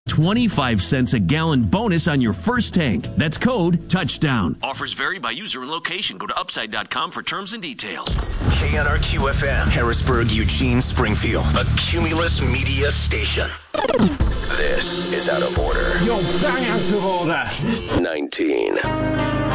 25 cents a gallon bonus on your first tank. That's code TOUCHDOWN. Offers vary by user and location. Go to upside.com for terms and details. KNRQ FM, Harrisburg, Eugene, Springfield. A Cumulus Media station. This is Out of Order. You're bang out of order. 19.